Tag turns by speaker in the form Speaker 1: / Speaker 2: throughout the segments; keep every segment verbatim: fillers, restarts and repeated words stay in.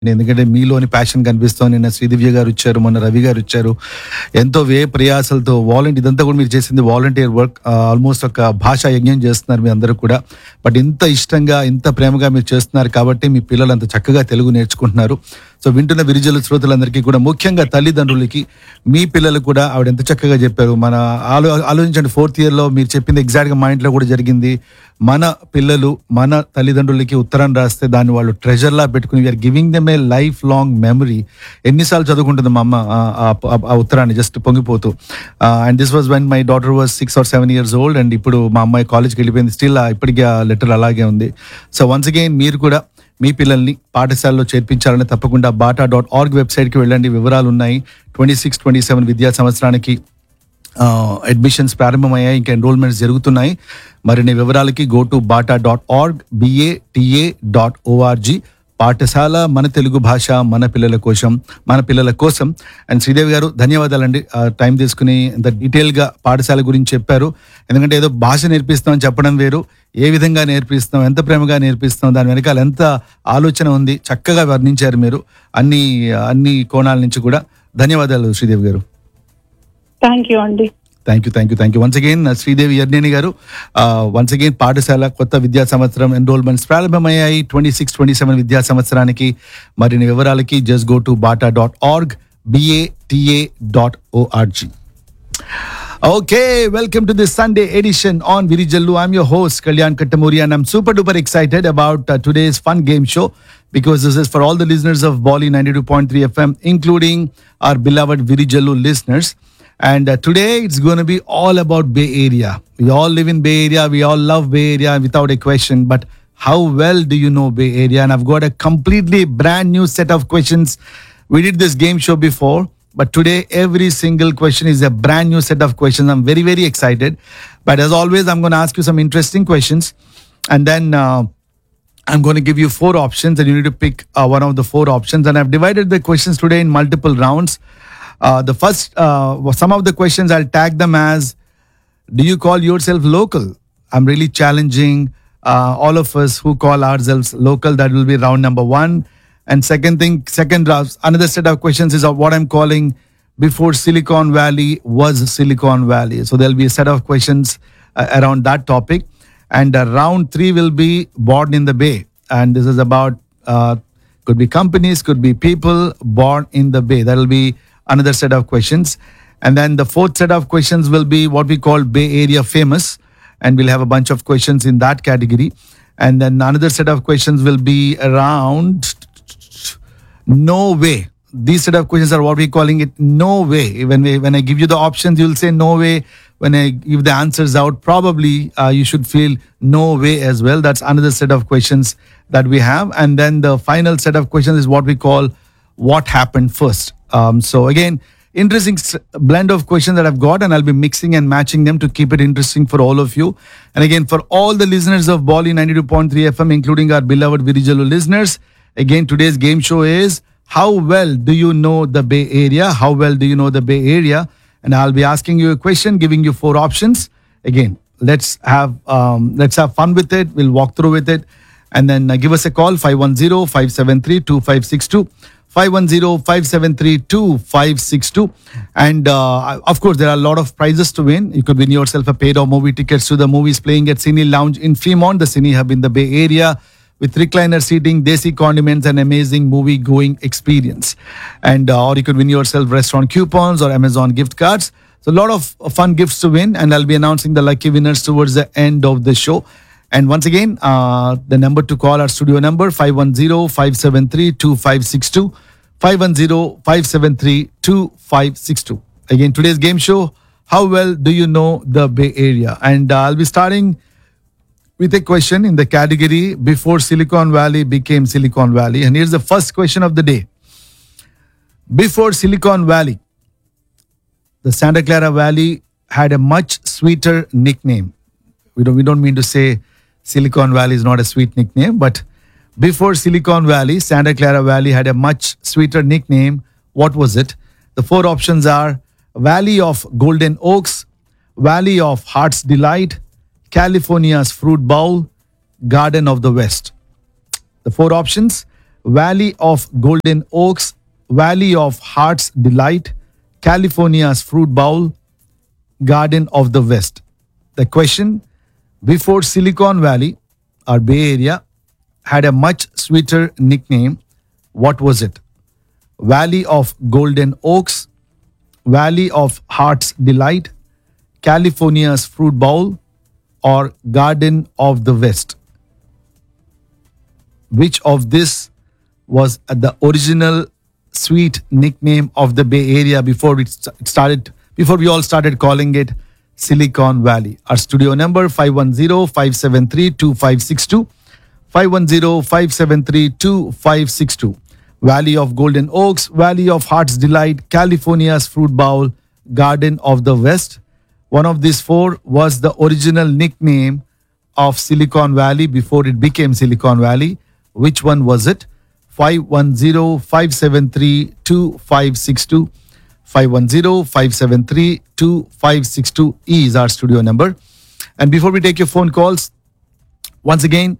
Speaker 1: ఎందుకంటే మీలోని ప్యాషన్ కనిపిస్తోంది. నిన్న శ్రీదివ్య గారు వచ్చారు, మొన్న రవి గారు వచ్చారు. ఎంతో వ్యయ ప్రయాసాలతో వాలంటీర్ ఇదంతా కూడా మీరు చేసింది వాలంటీర్ వర్క్. ఆల్మోస్ట్ ఒక భాషా యజ్ఞం చేస్తున్నారు మీ అందరూ కూడా. బట్ ఇంత ఇష్టంగా ఇంత ప్రేమగా మీరు చేస్తున్నారు కాబట్టి మీ పిల్లలు అంత చక్కగా తెలుగు నేర్చుకుంటున్నారు. సో వింటున్న విరిజలు శ్రోతలందరికీ కూడా, ముఖ్యంగా తల్లిదండ్రులకి, మీ పిల్లలు కూడా ఆవిడ ఎంత చక్కగా చెప్పారు. మన ఆలో ఆలోచించండి, ఫోర్త్ ఇయర్లో మీరు చెప్పింది ఎగ్జాక్ట్గా మా ఇంట్లో కూడా జరిగింది. మన పిల్లలు మన తల్లిదండ్రులకి ఉత్తరం రాస్తే దాన్ని వాళ్ళు ట్రెజర్లా పెట్టుకుని వీఆర్ గివింగ్ దెమ్ ఏ లైఫ్ లాంగ్ మెమరీ. ఎన్నిసార్లు చదువుకుంటుంది మా అమ్మ ఆ ఉత్తరాన్ని just పొంగిపోతూ. And this was when my daughter was six are seven years old. And ఇప్పుడు మా అమ్మాయి కాలేజ్కి వెళ్ళిపోయింది. స్టిల్ ఇప్పటికీ ఆ లెటర్ అలాగే ఉంది. సో వన్స్ అగైన్ మీరు కూడా మీ పిల్లల్ని పాఠశాలలో చేర్పించాలని తప్పకుండా బాటా డాట్ ఆర్గ్ వెబ్సైట్కి వెళ్ళండి. వివరాలు ఉన్నాయి. ట్వంటీ సిక్స్ ట్వంటీ సెవెన్ విద్యా సంవత్సరానికి అడ్మిషన్స్ ప్రారంభమయ్యాయి, ఇంకా ఎన్రోల్మెంట్స్ జరుగుతున్నాయి. మరిన్ని వివరాలకి go to Bata dot org BATA dot ORG. పాఠశాల మన తెలుగు భాష మన పిల్లల కోసం మన పిల్లల కోసం. అండ్ శ్రీదేవి గారు ధన్యవాదాలండి, టైం తీసుకుని ఇంత డీటెయిల్గా పాఠశాల గురించి చెప్పారు. ఎందుకంటే ఏదో భాష నేర్పిస్తామని చెప్పడం వేరు, ఏ విధంగా నేర్పిస్తాం, ఎంత ప్రేమగా నేర్పిస్తాం, దాని వెనకాల ఎంత ఆలోచన ఉంది చక్కగా వర్ణించారు మీరు అన్ని అన్ని కోణాల నుంచి కూడా. ధన్యవాదాలు శ్రీదేవి గారు.
Speaker 2: థ్యాంక్ యూ అండి.
Speaker 1: Thank you thank you thank you once again Sridevi Erneni గారు. వన్స్ అగైన్ పాఠశాల కొత్త విద్యా సంవత్సరం ఎన్రోల్మెంట్స్ ప్రారంభమయ్యాయి ట్వంటీ సిక్స్ ట్వంటీ సెవెన్ విద్యా సంవత్సరానికి. మరిన్ని వివరాలకి just go to Bata dot org BATA dot ORG. Okay, welcome to this Sunday edition on Virijallu. I'm your host Kalyan Kattamuri and I'm super duper excited about uh, today's fun game show because this is for all the listeners of Bolly ninety-two point three F M, including our beloved Virijallu listeners. And uh, today it's going to be all about Bay Area. We all live in Bay Area. We all love Bay Area without a question. But how well do you know Bay Area? And I've got a completely brand new set of questions. We did this game show before, but today every single question is a brand new set of questions. I'm very, very excited. But as always, I'm going to ask you some interesting questions. And then uh, I'm going to give you four options and you need to pick uh, one of the four options. And I've divided the questions today in multiple rounds. Uh, the first, uh, some of the questions I'll tag them as, do you call yourself local? I'm really challenging uh, all of us who call ourselves local. That will be round number one. And second thing, second round, another set of questions is of what I'm calling before Silicon Valley was Silicon Valley. So there'll be a set of questions uh, around that topic. And uh, round three will be born in the Bay. And this is about, uh, could be companies, could be people born in the Bay. That'll be another set of questions. And then the fourth set of questions will be what we call Bay Area famous. And we'll have a bunch of questions in that category. And then another set of questions will be around no way. These set of questions are what we're calling it no way. When we, when I give you the options, you'll say no way. When I give the answers out, probably uh, you should feel no way as well. That's another set of questions that we have. And then the final set of questions is what we call what happened first. Um, so again, interesting blend of questions that I've got, and I'll be mixing and matching them to keep it interesting for all of you. And again, for all the listeners of Bolly ninety-two point three F M, including our beloved Virijallu listeners, again, today's game show is how well do you know the Bay Area? How well do you know the Bay Area? And I'll be asking you a question, giving you four options. Again, let's have um, let's have fun with it. We'll walk through with it, and then uh, give us a call five one zero, five seven three, two five six two. five one zero, five seven three, two five six two. And uh, of course, there are a lot of prizes to win. You could win yourself a paid or movie tickets to the movies playing at Cine Lounge in Fremont, the Cine Hub in the Bay Area, with recliner seating, desi condiments, and amazing movie-going experience. And uh, or you could win yourself restaurant coupons or Amazon gift cards. So a lot of fun gifts to win, and I'll be announcing the lucky winners towards the end of the show. And once again, uh, the number to call, our studio number, five one zero, five seven three, two five six two, five one zero, five seven three, two five six two. Again, today's game show, how well do you know the Bay Area? And uh, I'll be starting with a question in the category before Silicon Valley became Silicon Valley. And here's the first question of the day. Before Silicon Valley, the Santa Clara Valley had a much sweeter nickname. We don't, we don't mean to say Silicon Valley is not a sweet nickname, but before Silicon Valley, Santa Clara Valley had a much sweeter nickname. What was it? The four options are Valley of Golden Oaks, Valley of Heart's Delight, California's Fruit Bowl, Garden of the West. The four options: Valley of Golden Oaks, Valley of Heart's Delight, California's Fruit Bowl, Garden of the West. The question: before Silicon Valley, our Bay Area, had a much sweeter nickname, what was it? Valley of Golden Oaks, Valley of Heart's Delight, California's Fruit Bowl, or Garden of the West? Which of this was the original sweet nickname of the Bay Area before it st- started, before we all started calling it Silicon Valley? Our studio number five one zero, five seven three, two five six two, five one zero, five seven three, two five six two. Valley of Golden Oaks, Valley of Heart's Delight, California's Fruit Bowl, Garden of the West. One of these four was the original nickname of Silicon Valley before it became Silicon Valley. Which one was it? five one zero, five seven three, two five six two. five one zero, five seven three, two five six two is our studio number. And before we take your phone calls, once again,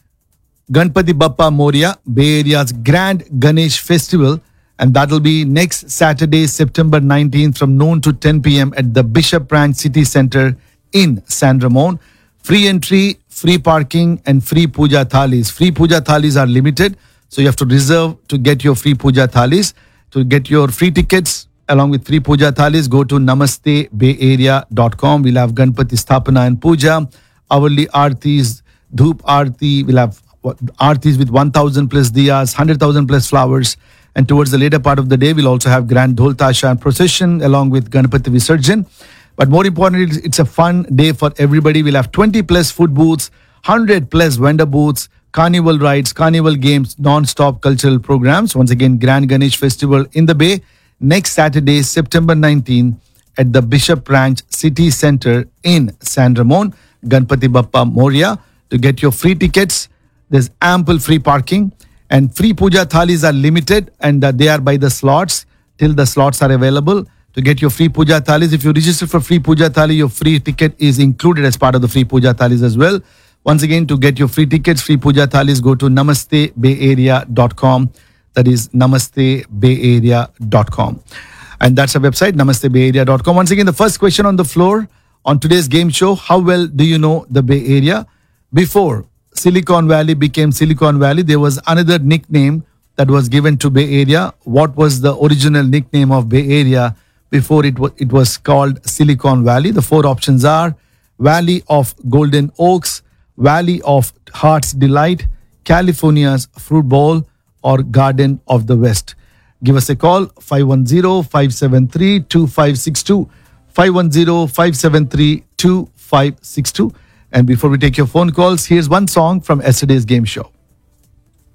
Speaker 1: Ganpati Bappa Moria, Bay Area's Grand Ganesh Festival, and that'll be next Saturday, September nineteenth from noon to ten p.m. at the Bishop Ranch City Center in San Ramon. Free entry, free parking, and free puja thalis. Free puja thalis are limited, so you have to reserve to get your free puja thalis. To get your free tickets along with free puja thalis, go to namaste bay area dot com. We'll have Ganpati Sthapana and Puja, hourly aartis, dhoop aarti. We'll have aartis with one thousand plus diyas, one hundred thousand plus flowers. And towards the later part of the day, we'll also have Grand Dhol Tasha and procession along with Ganpati Visarjan. But more importantly, it's a fun day for everybody. We'll have twenty plus food booths, one hundred plus vendor booths, carnival rides, carnival games, non-stop cultural programs. Once again, Grand Ganesh Festival in the Bay next Saturday, September nineteenth at the Bishop Ranch City Center in San Ramon. Ganpati Bappa Moria. To get your free tickets, there's ample free parking, and free puja thalis are limited, and uh, they are by the slots till the slots are available. To get your free puja thalis, if you register for free puja thali, your free ticket is included as part of the free puja thalis as well. Once again, to get your free tickets, free puja thalis, go to namaste bay area dot com. That is namaste bay area dot com. And that's our website, namaste bay area dot com. Once again, the first question on the floor on today's game show: how well do you know the Bay Area? Before Silicon Valley became Silicon Valley, there was another nickname that was given to Bay Area. What was the original nickname of Bay Area before it, wa- it was called Silicon Valley? The four options are Valley of Golden Oaks, Valley of Heart's Delight, California's Fruit Bowl, or Garden of the West. Give us a call, five one zero, five seven three, two five six two, five one zero, five seven three, two five six two. And before we take your phone calls, here's one song from yesterday's game show.